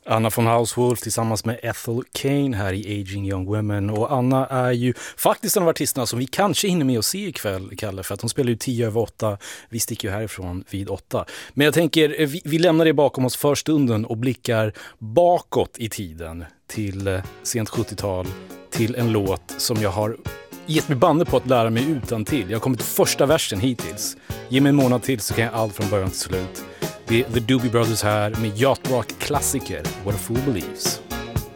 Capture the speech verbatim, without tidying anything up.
Anna von Householf tillsammans med Ethel Cain här i Aging Young Women. Och Anna är ju faktiskt en av artisterna som vi kanske hinner med att se ikväll, Kalle, för att hon spelar ju tio över åtta. Vi sticker ju härifrån vid åtta. Men jag tänker, vi, vi lämnar det bakom oss för stunden och blickar bakåt i tiden till sent sjuttiotal, till en låt som jag har gett mig banne på att lära mig utan till. Jag har kommit till första versen hittills. Ge mig en månad till så kan jag allt från början till slut. Det är The Doobie Brothers här med Yacht Rock klassiker What a Fool Believes.